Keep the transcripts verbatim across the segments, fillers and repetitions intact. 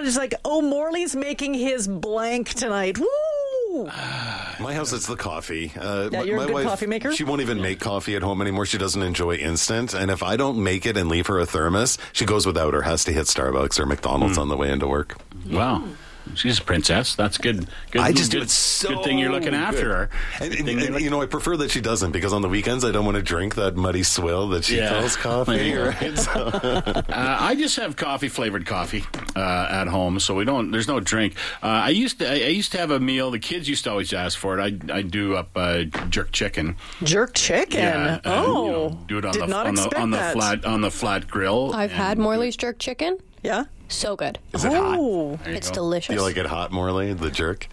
it's like, oh, Morley's making his blank tonight. Woo! My house, it's the coffee. Uh, yeah, my, you're my a good wife, coffee maker? She won't even make coffee at home anymore. She doesn't enjoy instant. And if I don't make it and leave her a thermos, she goes without or has to hit Starbucks or McDonald's mm. on the way into work. Wow. She's a princess. That's good. Good. I just good, do it so good thing you're looking after good. her. And, and, and, and you know, I prefer that she doesn't, because on the weekends I don't want to drink that muddy swill that she yeah. calls coffee. Right? So. uh, I just have coffee flavored coffee uh, at home, so we don't. There's no drink. Uh, I used to. I, I used to have a meal. The kids used to always ask for it. I I do up uh, jerk chicken. Jerk chicken. Yeah, oh, you know, do it on did the not on the on the that. flat on the flat grill. I've had Morley's jerk chicken. Yeah. So good. Is it oh. hot? It's go. delicious. Do you like it hot, Morley, the jerk?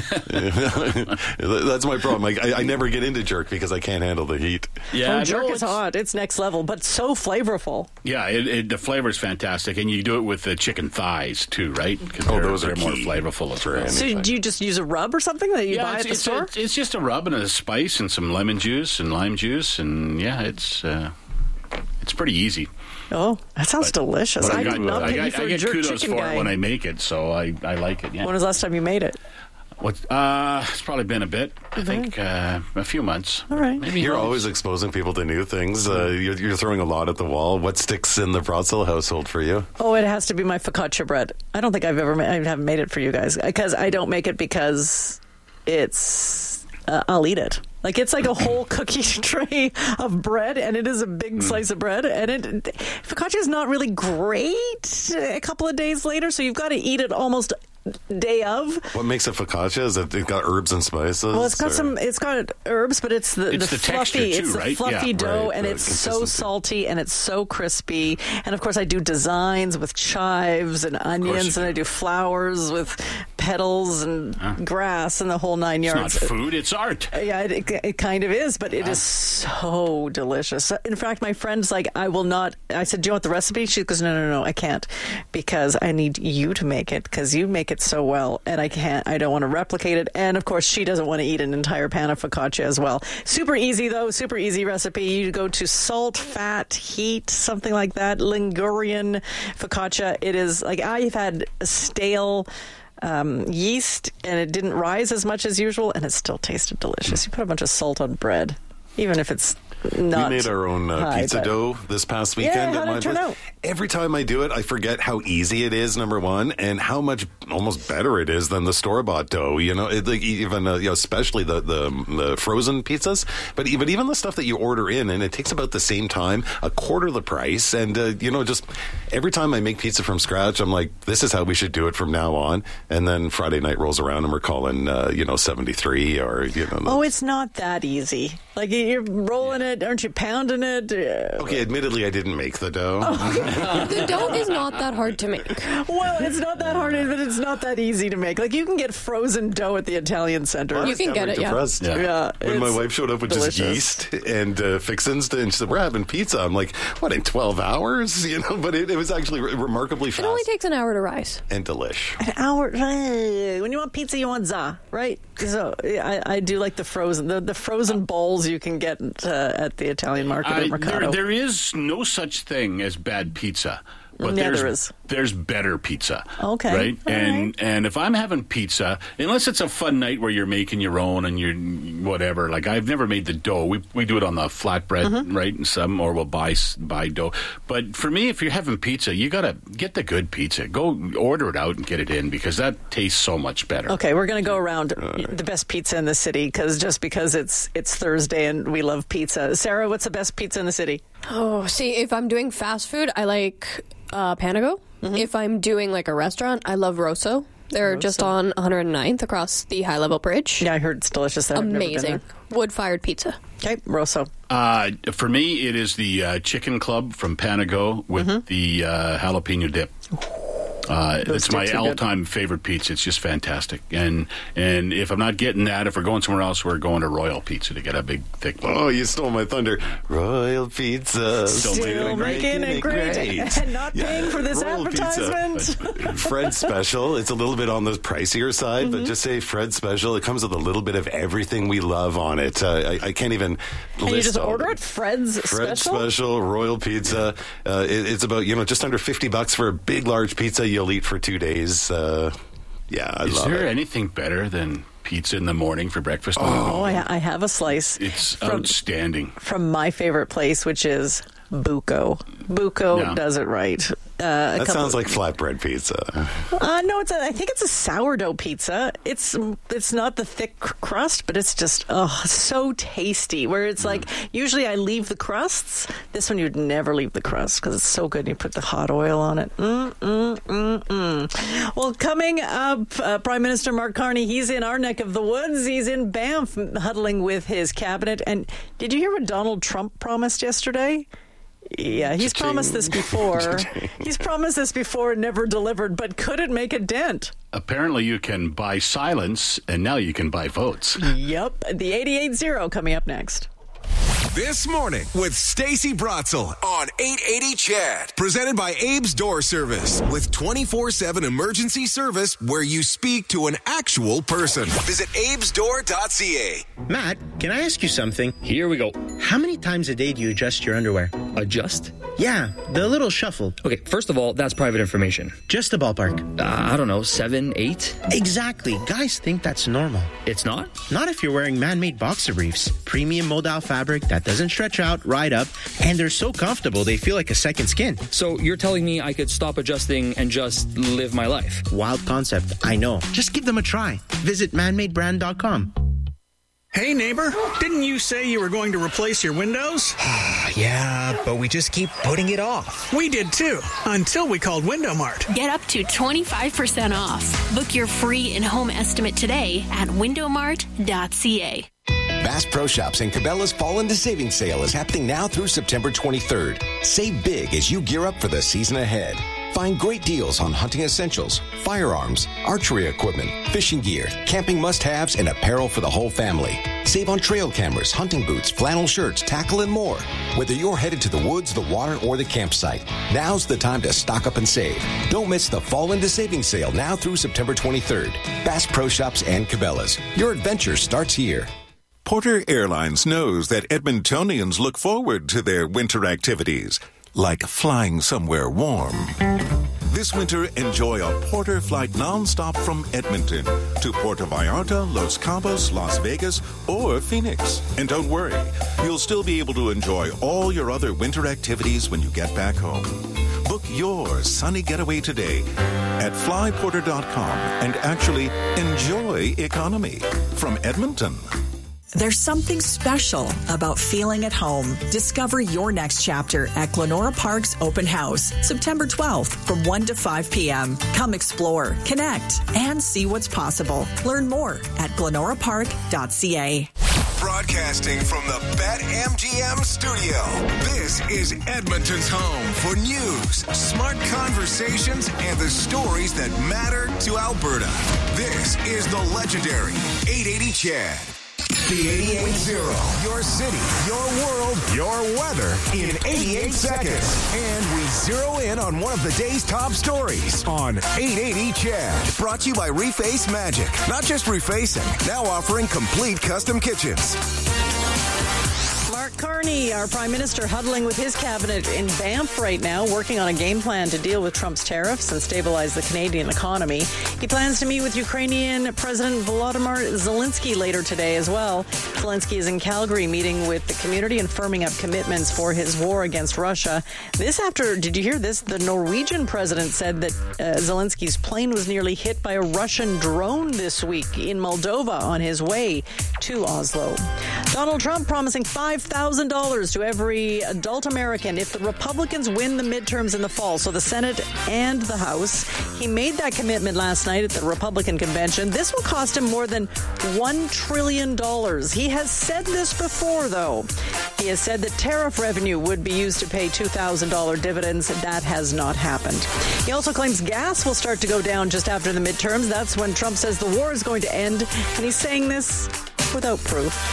That's my problem. Like, I, I never get into jerk because I can't handle the heat. Yeah, oh, jerk no, is hot. It's next level, but so flavorful. Yeah, it, it, the flavor is fantastic, and you do it with the chicken thighs too, right? Oh, those are they're more key. flavorful as well. So do you just use a rub or something that you yeah, buy it's, at the it's, store? It's, it's just a rub and a spice and some lemon juice and lime juice, and yeah, it's uh, it's pretty easy. Oh, that sounds but, delicious. But I, I, got, did not I, think got, you for I a get jerk kudos chicken for guy. it when I make it, so I, I like it. Yeah. When was the last time you made it? What? Uh, it's probably been a bit. I think uh, a few months. All right. Maybe You're months. always exposing people to new things. Uh, you're, you're throwing a lot at the wall. What sticks in the Bratzel household for you? Oh, it has to be my focaccia bread. I don't think I've ever made, I haven't made it for you guys because I don't make it because it's uh, I'll eat it. Like, it's like a whole cookie tray of bread, and it is a big mm. slice of bread. And it focaccia is not really great a couple of days later, so you've got to eat it almost day of. What makes it focaccia? Is it, it got herbs and spices? Well, it's got or? some. It's got herbs, but it's the, it's the, the fluffy. too, it's the right? fluffy yeah, dough, right, and the it's so salty and it's so crispy. And of course, I do designs with chives and onions, and I do flowers with petals and huh? grass and the whole nine yards. It's not food; it's art. Yeah, it, it, it kind of is, but it ah. is so delicious. In fact, my friend's like, I will not. I said, "Do you want the recipe?" She goes, "No, no, no, I can't, because I need you to make it because you make it so well, and I can't. I don't want to replicate it." And of course, she doesn't want to eat an entire pan of focaccia as well. Super easy though, super easy recipe. You go to salt, fat, heat, something like that. Ligurian focaccia. It is like I've had stale Um, yeast, and it didn't rise as much as usual, and it still tasted delicious. You put a bunch of salt on bread, even if it's not. We made our own uh, high, pizza but... dough this past weekend. Yeah, how at did my it turn place. out? Every time I do it, I forget how easy it is, number one, and how much almost better it is than the store-bought dough. You know, it, like, even uh, you know, especially the, the the frozen pizzas, but even even the stuff that you order in, and it takes about the same time, a quarter the price, and uh, you know, just every time I make pizza from scratch, I'm like, this is how we should do it from now on. And then Friday night rolls around, and we're calling, uh, you know, seventy-three or you know. Oh, it's not that easy. Like, you're rolling it, aren't you pounding it? Okay, admittedly, I didn't make the dough. Oh. The dough is not that hard to make. Well, it's not that hard, but it's not that easy to make. Like, you can get frozen dough at the Italian Center. Well, you can get it, yeah. yeah. yeah. When my wife showed up with delicious. just yeast and uh, fixins, and she said, "We're having pizza." I'm like, "What, in twelve hours?" You know, but it, it was actually re- remarkably fast. It only takes an hour to rise. And delish. An hour. When you want pizza, you want za, right? So I, I do like the frozen, the, the frozen bowls you can get uh, at the Italian market I, at Mercado. there, there is no such thing as bad pizza. But yeah, there's, there is. There's better pizza. Okay. Right? All and right. and if I'm having pizza, unless it's a fun night where you're making your own and you're whatever, like I've never made the dough. We we do it on the flatbread, mm-hmm. right? And some, or we'll buy buy dough. But for me, if you're having pizza, you got to get the good pizza. Go order it out and get it in, because that tastes so much better. Okay, we're going to go around uh, the best pizza in the city, because just because it's it's Thursday and we love pizza. Sarah, what's the best pizza in the city? Oh, see, if I'm doing fast food, I like uh, Panago. Mm-hmm. If I'm doing like a restaurant, I love Rosso. They're Rosso. Just on one hundred ninth across the High Level Bridge. Yeah, I heard it's delicious there. Amazing. Wood-fired pizza. Okay, Rosso. Uh, for me, it is the uh, Chicken Club from Panago with mm-hmm. the uh, jalapeno dip. Uh, it's my all-time good. favorite pizza. It's just fantastic. And and if I'm not getting that, if we're going somewhere else, we're going to Royal Pizza to get a big, thick one. Oh, you stole my thunder. Royal Pizza. Still, Still making it great. great. And not paying yeah. for this Royal advertisement. Fred's Special. It's a little bit on the pricier side, mm-hmm. but just say Fred's Special. It comes with a little bit of everything we love on it. Uh, I, I can't even Can list you just all order of it? Fred's, Fred's Special? Special, Royal Pizza. Uh, it, it's about, you know, just under fifty bucks for a big, large pizza. You you'll eat for two days. Uh, yeah, I Is love there it. anything better than pizza in the morning for breakfast? Oh, I, I have a slice. It's from, outstanding. From my favorite place, which is Buco. Buco Yeah. does it right. Uh, a That couple- sounds like flatbread pizza. Uh, no, it's a, I think it's a sourdough pizza. It's it's not the thick cr- crust, but it's just oh so tasty. Where it's like usually I leave the crusts. This one you'd never leave the crust because it's so good. And you put the hot oil on it. Mm mm mm mm. Well, coming up, uh, Prime Minister Mark Carney. He's in our neck of the woods. He's in Banff, huddling with his cabinet. And did you hear what Donald Trump promised yesterday? Yeah, he's Cha-ching. promised this before. He's promised this before and never delivered, but could it make a dent? Apparently you can buy silence, and now you can buy votes. Yep. The eighty-eight zero coming up next. This morning with Stacey Bratzel on eight eighty Chad. Presented by Abe's Door Service with twenty-four seven emergency service where you speak to an actual person. Visit abes door dot c a. Matt, can I ask you something? Here we go. How many times a day do you adjust your underwear? Adjust? Yeah, the little shuffle. Okay, first of all, that's private information. Just a ballpark. Uh, I don't know, seven, eight? Exactly. Guys think that's normal. It's not? Not if you're wearing man-made boxer briefs. Premium modal fabric that doesn't stretch out, right up, and they're so comfortable they feel like a second skin. So you're telling me I could stop adjusting and just live my life? Wild concept, I know. Just give them a try. Visit man made brand dot com. Hey, neighbor, didn't you say you were going to replace your windows? Yeah, but we just keep putting it off. We did too, until we called Window Mart. Get up to twenty-five percent off. Book your free in-home estimate today at window mart dot c a. Bass Pro Shops and Cabela's Fall into Savings Sale is happening now through September twenty-third. Save big as you gear up for the season ahead. Find great deals on hunting essentials, firearms, archery equipment, fishing gear, camping must-haves, and apparel for the whole family. Save on trail cameras, hunting boots, flannel shirts, tackle, and more. Whether you're headed to the woods, the water, or the campsite, now's the time to stock up and save. Don't miss the Fall into Savings Sale now through September twenty-third. Bass Pro Shops and Cabela's. Your adventure starts here. Porter Airlines knows that Edmontonians look forward to their winter activities, like flying somewhere warm. This winter, enjoy a Porter flight nonstop from Edmonton to Puerto Vallarta, Los Cabos, Las Vegas, or Phoenix. And don't worry, you'll still be able to enjoy all your other winter activities when you get back home. Book your sunny getaway today at fly porter dot com and actually enjoy economy from Edmonton. There's something special about feeling at home. Discover your next chapter at Glenora Park's Open House, September twelfth from one to five p.m. Come explore, connect, and see what's possible. Learn more at glenora park dot c a. Broadcasting from the BetMGM studio, this is Edmonton's home for news, smart conversations, and the stories that matter to Alberta. This is the legendary eight eighty Chad. The eighty-eight zero. Your city, your world, your weather in eighty-eight seconds. And we zero in on one of the day's top stories on eight eighty Chad. Brought to you by Reface Magic. Not just refacing, now offering complete custom kitchens. Mark Carney, our Prime Minister, huddling with his cabinet in Banff right now, working on a game plan to deal with Trump's tariffs and stabilize the Canadian economy. He plans to meet with Ukrainian President Volodymyr Zelensky later today as well. Zelensky is in Calgary meeting with the community and firming up commitments for his war against Russia. This after, did you hear this? The Norwegian president said that uh, Zelensky's plane was nearly hit by a Russian drone this week in Moldova on his way to Oslo. Donald Trump promising five thousand dollars to every adult American if the Republicans win the midterms in the fall, so the Senate and the House. He made that commitment last night at the Republican convention. This will cost him more than one trillion dollars. He has said this before, though. He has said that tariff revenue would be used to pay two thousand dollars dividends. That has not happened. He also claims gas will start to go down just after the midterms. That's when Trump says the war is going to end, and he's saying this without proof.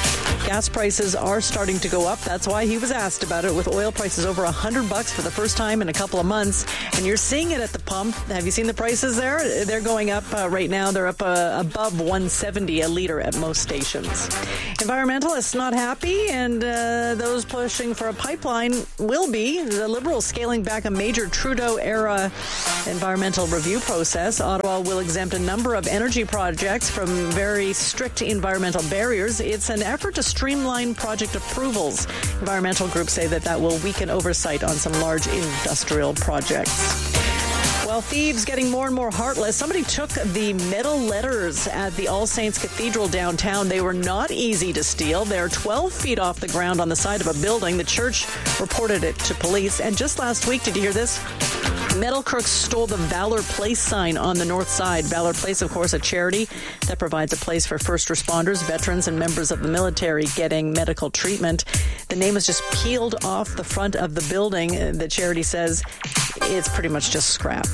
Gas prices are starting to go up. That's why he was asked about it, with oil prices over one hundred bucks for the first time in a couple of months. And you're seeing it at the pump. Have you seen the prices there? They're going up uh, right now. They're up uh, above one seventy a litre at most stations. Environmentalists not happy, and uh, those pushing for a pipeline will be. The Liberals scaling back a major Trudeau-era environmental review process. Ottawa will exempt a number of energy projects from very strict environmental barriers. It's an effort to streamline project approvals. Environmental groups say that that will weaken oversight on some large industrial projects. Well, thieves getting more and more heartless. Somebody took the metal letters at the All Saints Cathedral downtown. They were not easy to steal. They're twelve feet off the ground on the side of a building. The church reported it to police. And just last week, did you hear this? Metal crooks stole the Valor Place sign on the north side. Valor Place, of course, a charity that provides a place for first responders, veterans, and members of the military getting medical treatment. The name is just peeled off the front of the building. The charity says it's pretty much just scrap.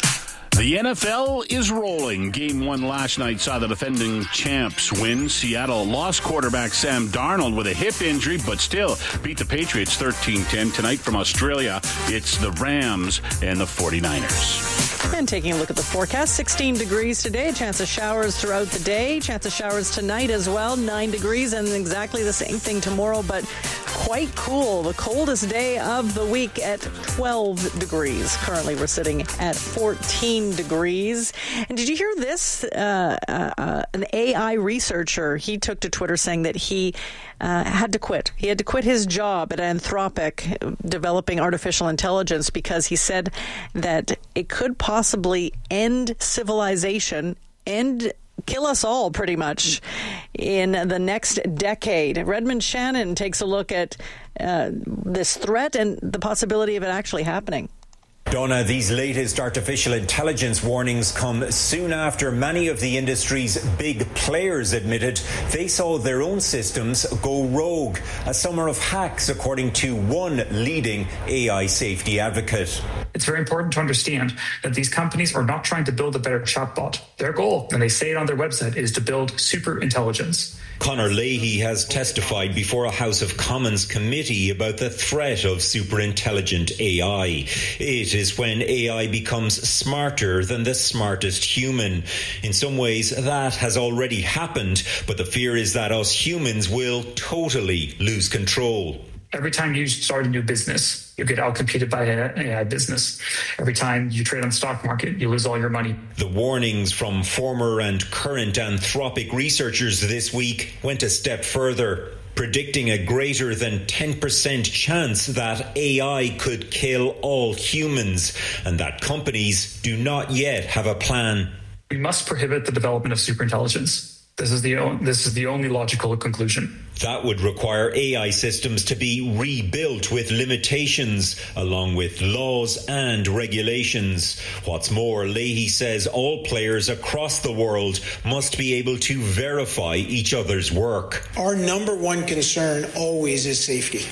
The N F L is rolling. Game one last night saw the defending champs win. Seattle lost quarterback Sam Darnold with a hip injury, but still beat the Patriots thirteen ten. Tonight from Australia, it's the Rams and the forty-niners. And taking a look at the forecast, sixteen degrees today, a chance of showers throughout the day, chance of showers tonight as well, nine degrees, and exactly the same thing tomorrow, but quite cool. The coldest day of the week at twelve degrees. Currently, we're sitting at fourteen degrees. And did you hear this? Uh, uh, an A I researcher, he took to Twitter saying that he uh, had to quit. He had to quit his job at Anthropic, developing artificial intelligence, because he said that it could possibly end civilization, end kill us all, pretty much, in the next decade. Redmond Shannon takes a look at uh, this threat and the possibility of it actually happening. Donna, these latest artificial intelligence warnings come soon after many of the industry's big players admitted they saw their own systems go rogue. A summer of hacks, according to one leading A I safety advocate. It's very important to understand that these companies are not trying to build a better chatbot. Their goal, and they say it on their website, is to build super intelligence. Conor Leahy has testified before a House of Commons committee about the threat of super-intelligent A I. It is when A I becomes smarter than the smartest human. In some ways, that has already happened, but the fear is that us humans will totally lose control. Every time you start a new business, you get outcompeted by an A I business. Every time you trade on the stock market, you lose all your money. The warnings from former and current Anthropic researchers this week went a step further, predicting a greater than ten percent chance that A I could kill all humans, and that companies do not yet have a plan. We must prohibit the development of superintelligence. This is the this is the only logical conclusion. That would require A I systems to be rebuilt with limitations, along with laws and regulations. What's more, Leahy says all players across the world must be able to verify each other's work. Our number one concern always is safety.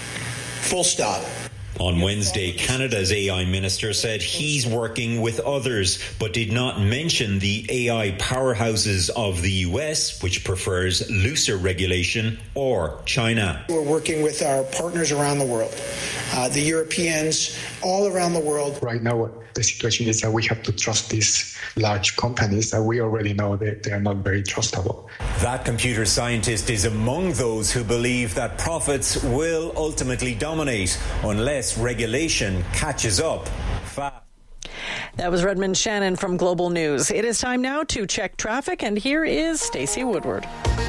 Full stop. On Wednesday, Canada's A I minister said he's working with others, but did not mention the A I powerhouses of the U S, which prefers looser regulation, or China. We're working with our partners around the world, uh, the Europeans, all around the world. Right now, the situation is that we have to trust these large companies that we already know that they are not very trustable. That computer scientist is among those who believe that profits will ultimately dominate unless regulation catches up fast. That was Redmond Shannon from Global News. It is time now to check traffic, and here is Stacey Woodward.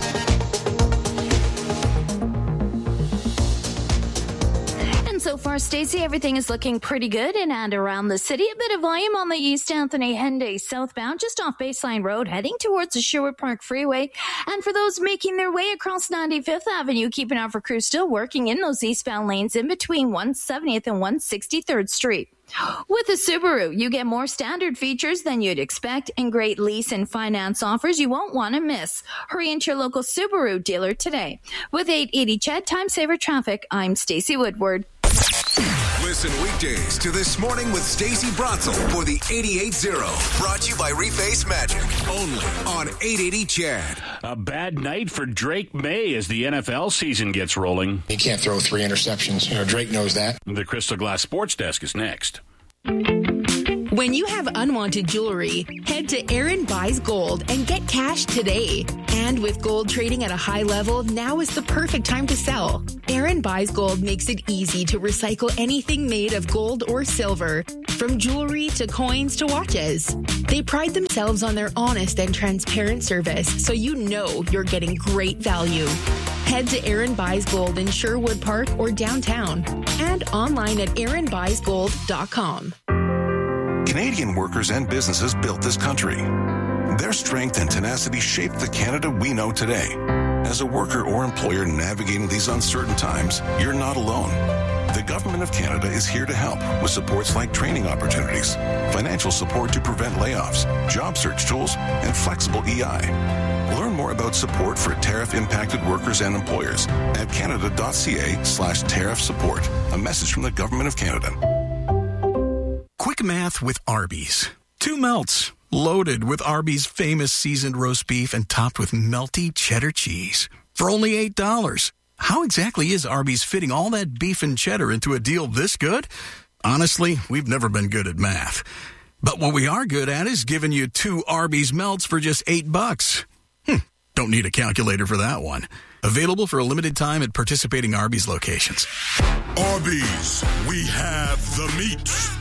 So far, Stacey, everything is looking pretty good in and around the city. A bit of volume on the East Anthony Henday southbound, just off Baseline Road, heading towards the Sherwood Park Freeway. And for those making their way across ninety-fifth Avenue, keep an eye for crews still working in those eastbound lanes in between one seventieth and one sixty-third Street. With a Subaru, you get more standard features than you'd expect and great lease and finance offers you won't want to miss. Hurry into your local Subaru dealer today. With eight eighty C H E D Time Saver Traffic, I'm Stacey Woodward. With Listen weekdays to This Morning with Stacey Bratzel for the eighty-eight zero. Brought to you by Reface Magic. Only on eight eighty C H A D. A bad night for Drake May as the N F L season gets rolling. He can't throw three interceptions. You know, Drake knows that. The Crystal Glass Sports Desk is next. When you have unwanted jewelry, head to Aaron Buys Gold and get cash today. And with gold trading at a high level, now is the perfect time to sell. Aaron Buys Gold makes it easy to recycle anything made of gold or silver, from jewelry to coins to watches. They pride themselves on their honest and transparent service, so you know you're getting great value. Head to Aaron Buys Gold in Sherwood Park or downtown, and online at aaron buys gold dot com. Canadian workers and businesses built this country. Their strength and tenacity shaped the Canada we know today. As a worker or employer navigating these uncertain times, you're not alone. The Government of Canada is here to help with supports like training opportunities, financial support to prevent layoffs, job search tools, and flexible E I. Learn more about support for tariff-impacted workers and employers at canada.ca slash tariff support. A message from the Government of Canada. Quick math with Arby's. Two melts, loaded with Arby's famous seasoned roast beef and topped with melty cheddar cheese. For only eight dollars. How exactly is Arby's fitting all that beef and cheddar into a deal this good? Honestly, we've never been good at math. But what we are good at is giving you two Arby's melts for just eight bucks. Hm, don't need a calculator for that one. Available for a limited time at participating Arby's locations. Arby's, we have the meat.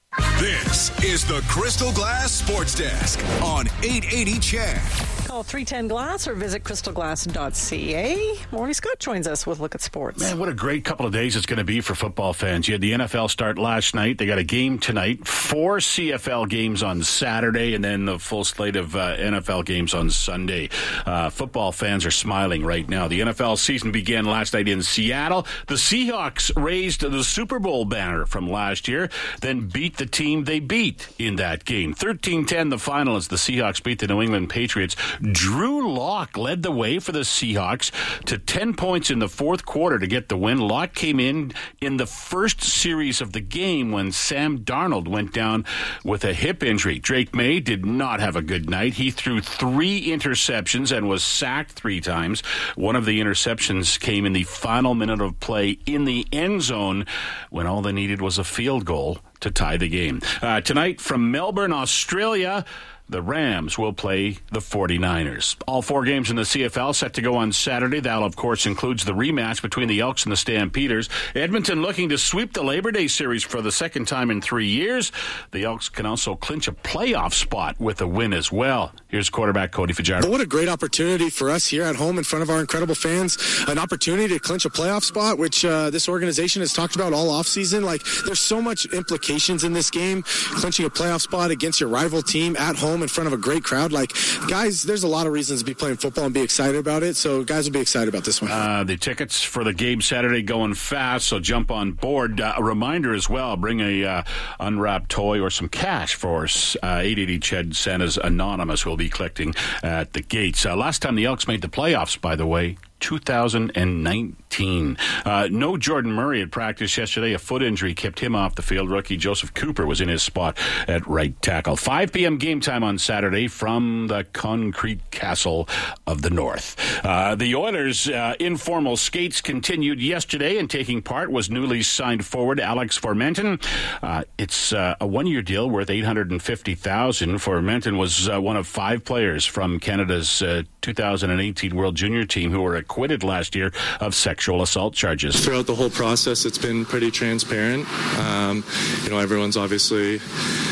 This is the Crystal Glass Sports Desk on eight eighty C H A D. Call three ten glass or visit crystal glass dot c a. Morley Scott joins us with Look at Sports. Man, what a great couple of days it's going to be for football fans. You had the N F L start last night. They got a game tonight, four C F L games on Saturday, and then the full slate of uh, N F L games on Sunday. Uh, football fans are smiling right now. The N F L season began last night in Seattle. The Seahawks raised the Super Bowl banner from last year, then beat the team they beat in that game. thirteen ten the final as the Seahawks beat the New England Patriots. Drew Lock led the way for the Seahawks to ten points in the fourth quarter to get the win. Lock came in in the first series of the game when Sam Darnold went down with a hip injury. Drake May did not have a good night. He threw three interceptions and was sacked three times. One of the interceptions came in the final minute of play in the end zone when all they needed was a field goal to tie the game. Uh, tonight from Melbourne, Australia, the Rams will play the forty-niners. All four games in the C F L set to go on Saturday. That, of course, includes the rematch between the Elks and the Stampeders. Edmonton looking to sweep the Labor Day series for the second time in three years. The Elks can also clinch a playoff spot with a win as well. Here's quarterback Cody Fajardo. Well, what a great opportunity for us here at home in front of our incredible fans. An opportunity to clinch a playoff spot, which uh, this organization has talked about all offseason. Like, there's so much implications in this game. Clinching a playoff spot against your rival team at home in front of a great crowd. Like, guys, there's a lot of reasons to be playing football and be excited about it. So guys will be excited about this one. Uh, the tickets for the game Saturday going fast, so jump on board. Uh, a reminder as well, bring a uh, unwrapped toy or some cash for uh, eight eighty C H E D Santa's Anonymous will be collecting at the gates. Uh, last time the Elks made the playoffs, by the way, two thousand nineteen. Uh, no Jordan Murray at practice yesterday. A foot injury kept him off the field. Rookie Joseph Cooper was in his spot at right tackle. five p.m. game time on Saturday from the concrete castle of the North. Uh, the Oilers' uh, informal skates continued yesterday, and taking part was newly signed forward Alex Formenton. Uh, it's uh, a one-year deal worth eight hundred fifty thousand dollars. Formenton was uh, one of five players from Canada's uh, two thousand eighteen World Junior team who were acquitted last year of sexual assault charges. Throughout the whole process, it's been pretty transparent. Um, you know, everyone's obviously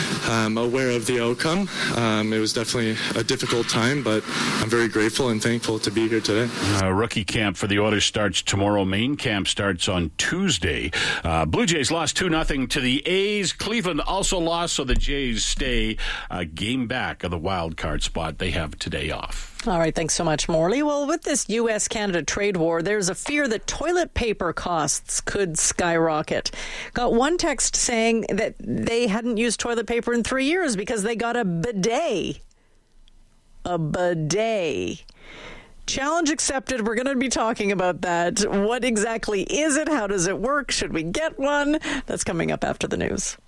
um, aware of the outcome. Um, it was definitely a difficult time, but I'm very grateful and thankful to be here today. Uh, rookie camp for the Oilers starts tomorrow. Main camp starts on Tuesday. Uh, Blue Jays lost two nothing to the A's. Cleveland also lost, so the Jays stay a game back of the wild card spot. They have today off. All right, thanks so much, Morley. Well, with this U S Canada trade war, there's a fear that toilet paper costs could skyrocket. Got one text saying that they hadn't used toilet paper in three years because they got a bidet. A bidet. Challenge accepted. We're going to be talking about that. What exactly is it? How does it work? Should we get one? That's coming up after the news.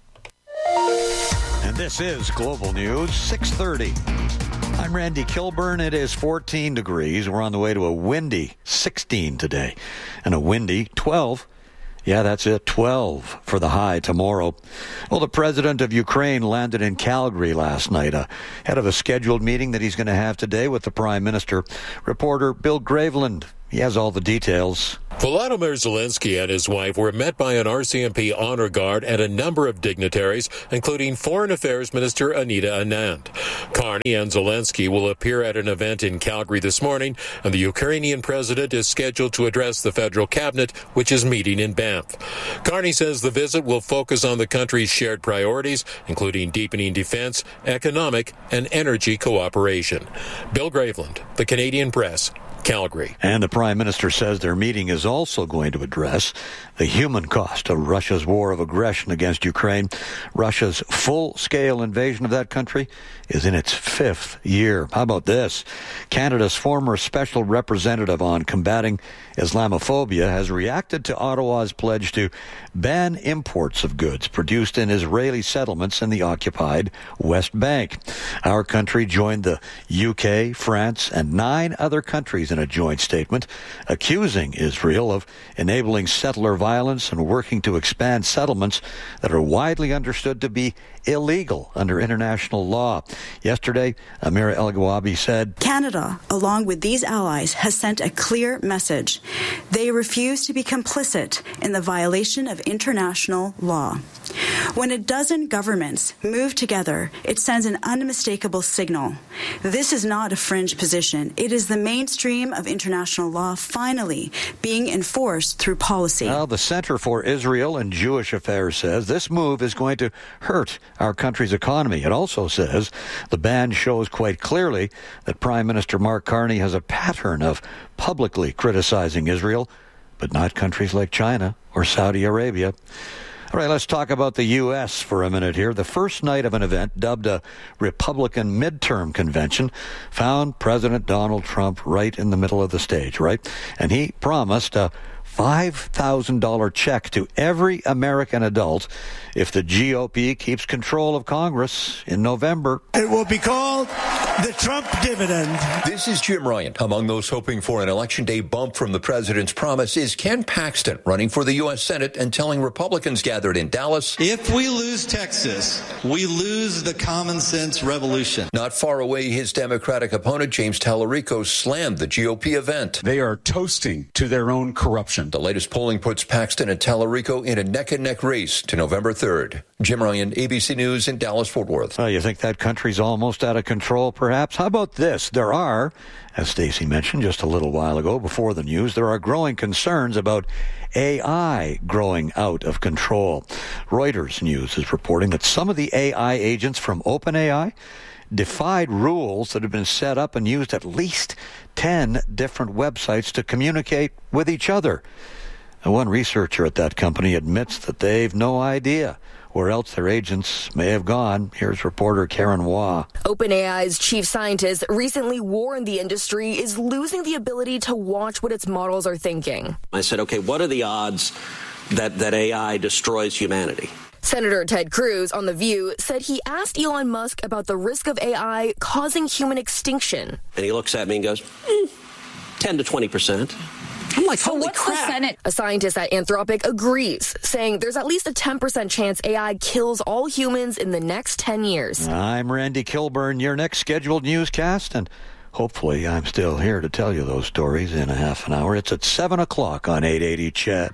And this is Global News, six thirty. I'm Randy Kilburn. It is fourteen degrees. We're on the way to a windy sixteen today. And a windy twelve. Yeah, that's it, twelve for the high tomorrow. Well, the president of Ukraine landed in Calgary last night, ahead of a scheduled meeting that he's going to have today with the prime minister. Reporter Bill Graveland, he has all the details. Volodymyr Zelensky and his wife were met by an R C M P honor guard and a number of dignitaries, including Foreign Affairs Minister Anita Anand. Carney and Zelensky will appear at an event in Calgary this morning, and the Ukrainian president is scheduled to address the federal cabinet, which is meeting in Banff. Carney says the visit will focus on the country's shared priorities, including deepening defense, economic, and energy cooperation. Bill Graveland, The Canadian Press, Calgary. And the Prime Minister says their meeting is also going to address the human cost of Russia's war of aggression against Ukraine. Russia's full-scale invasion of that country is in its fifth year. How about this? Canada's former special representative on combating Islamophobia has reacted to Ottawa's pledge to ban imports of goods produced in Israeli settlements in the occupied West Bank. Our country joined the U K, France, and nine other countries in a joint statement accusing Israel of enabling settler violence and working to expand settlements that are widely understood to be illegal under international law. Yesterday, Amira El-Gawabi said, Canada, along with these allies, has sent a clear message. They refuse to be complicit in the violation of international law. When a dozen governments move together, it sends an unmistakable signal. This is not a fringe position. It is the mainstream of international law finally being enforced through policy. Well, the Center for Israel and Jewish Affairs says this move is going to hurt our country's economy. It also says the ban shows quite clearly that Prime Minister Mark Carney has a pattern of publicly criticizing Israel, but not countries like China or Saudi Arabia. All right, let's talk about the U S for a minute here. The first night of an event dubbed a Republican midterm convention found President Donald Trump right in the middle of the stage, right? And he promised a five thousand dollars check to every American adult if the G O P keeps control of Congress in November. It will be called the Trump dividend. This is Jim Ryan. Among those hoping for an election day bump from the president's promise is Ken Paxton, running for the U S Senate and telling Republicans gathered in Dallas, if we lose Texas, we lose the common sense revolution. Not far away, his Democratic opponent, James Tallarico, slammed the G O P event. They are toasting to their own corruption. The latest polling puts Paxton and Tallarico in a neck-and-neck race to November third. Jim Ryan, A B C News in Dallas-Fort Worth. Well, you think that country's almost out of control, perhaps? How about this? There are, as Stacey mentioned just a little while ago before the news, there are growing concerns about A I growing out of control. Reuters News is reporting that some of the A I agents from OpenAI defied rules that have been set up and used at least ten different websites to communicate with each other. And one researcher at that company admits that they've no idea where else their agents may have gone. Here's reporter Karen Waugh. OpenAI's chief scientist recently warned the industry is losing the ability to watch what its models are thinking. I said, okay, what are the odds that, that A I destroys humanity? Senator Ted Cruz on The View said he asked Elon Musk about the risk of A I causing human extinction. And he looks at me and goes, mm, ten to twenty percent. I'm like, so holy what's crap. The Senate? A scientist at Anthropic agrees, saying there's at least a ten percent chance A I kills all humans in the next ten years. I'm Randy Kilburn, your next scheduled newscast, and hopefully I'm still here to tell you those stories in a half an hour. It's at seven o'clock on eight eighty Chet.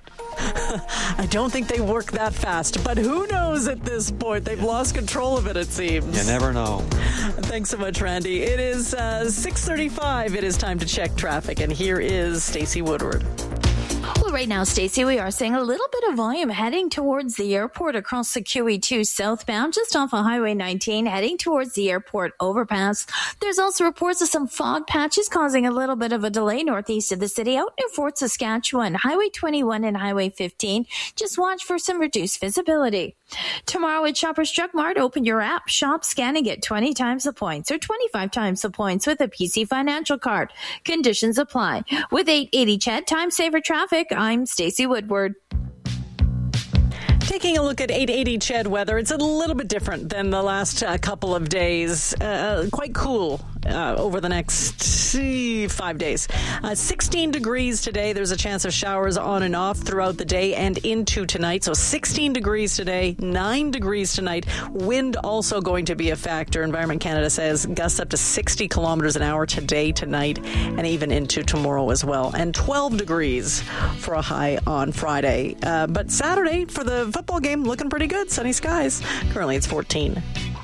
I don't think they work that fast, but who knows at this point? They've lost control of it, it seems. You never know. Thanks so much, Randy. It is uh, six thirty-five. It is time to check traffic, and here is Stacey Woodward. Well, right now, Stacey, we are seeing a little bit of volume heading towards the airport across the Q E two southbound, just off of Highway nineteen, heading towards the airport overpass. There's also reports of some fog patches causing a little bit of a delay northeast of the city out near Fort Saskatchewan. Highway twenty-one and Highway fifteen. Just watch for some reduced visibility. Tomorrow at Shoppers Drug Mart, open your app, shop, scan, and get twenty times the points or twenty-five times the points with a P C Financial Card. Conditions apply. With eight eighty C H E D Time Saver Traffic, I'm Stacey Woodward. Taking a look at eight eighty C H E D weather, it's a little bit different than the last uh, couple of days. Uh, quite cool uh, over the next uh, five days. Uh, sixteen degrees today. There's a chance of showers on and off throughout the day and into tonight. So sixteen degrees today, nine degrees tonight. Wind also going to be a factor. Environment Canada says gusts up to sixty kilometers an hour today, tonight, and even into tomorrow as well. And twelve degrees for a high on Friday. Uh, but Saturday for the football game, looking pretty good. Sunny skies. Currently it's fourteen.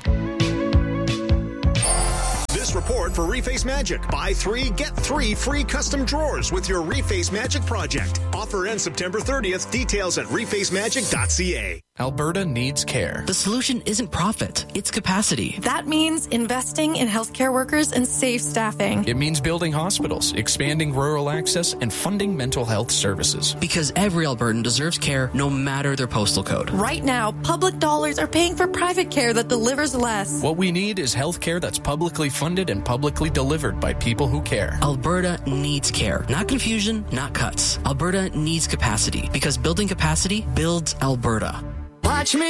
This report for Reface Magic. Buy three, get three free custom drawers with your Reface Magic project. Offer ends September thirtieth. Details at reface magic dot c a. Alberta needs care. The solution isn't profit, it's capacity. That means investing in healthcare workers and safe staffing. It means building hospitals, expanding rural access, and funding mental health services. Because every Albertan deserves care no matter their postal code. Right now, public dollars are paying for private care that delivers less. What we need is healthcare that's publicly funded and publicly delivered by people who care. Alberta needs care. Not confusion, not cuts. Alberta needs capacity. Because building capacity builds Alberta. Watch me